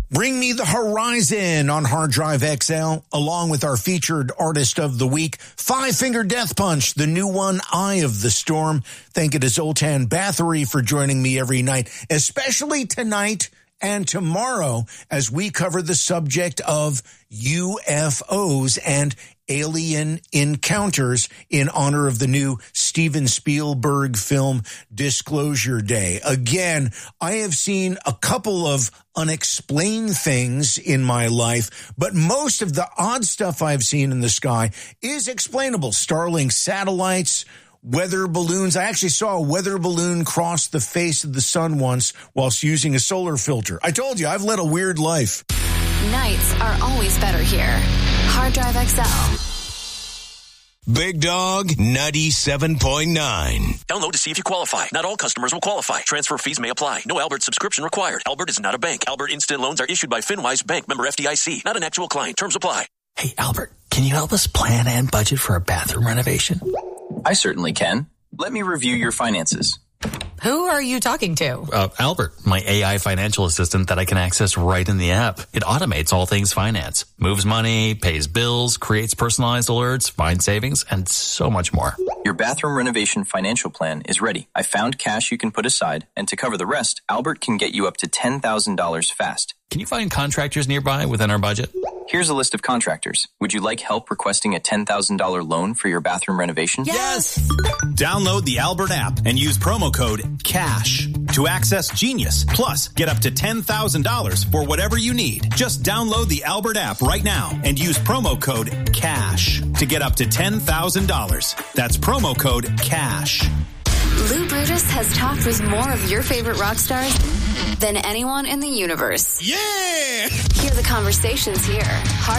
Bring Me the Horizon on Hard Drive XL, along with our featured artist of the week, Five Finger Death Punch, the new one, Eye of the Storm. Thank you to Zoltan Bathory for joining me every night, especially tonight and tomorrow as we cover the subject of UFOs and alien encounters in honor of the new Steven Spielberg film Disclosure Day. Again, I have seen a couple of unexplained things in my life, but most of the odd stuff I've seen in the sky is explainable. Starlink satellites, weather balloons. I actually saw a weather balloon cross the face of the sun once whilst using a solar filter. I told you, I've led a weird life. Nights are always better here. Hard Drive XL. Big Dog 97.9. Download to see if you qualify. Not all customers will qualify. Transfer fees may apply. No Albert subscription required. Albert is not a bank. Albert Instant Loans are issued by FinWise Bank, member FDIC. Not an actual client. Terms apply. Hey, Albert, can you help us plan and budget for a bathroom renovation? I certainly can. Let me review your finances. Who are you talking to? Albert, my AI financial assistant that I can access right in the app. It automates all things finance, moves money, pays bills, creates personalized alerts, finds savings, and so much more. Your bathroom renovation financial plan is ready. I found cash you can put aside, and to cover the rest, Albert can get you up to $10,000 fast. Can you find contractors nearby within our budget? Here's a list of contractors. Would you like help requesting a $10,000 loan for your bathroom renovation? Yes! Download the Albert app and use promo code CASH to access Genius. Plus, get up to $10,000 for whatever you need. Just download the Albert app right now and use promo code CASH to get up to $10,000. That's promo code CASH. Lou Brutus has talked with more of your favorite rock stars than anyone in the universe. Yeah! Hear the conversations here. Hard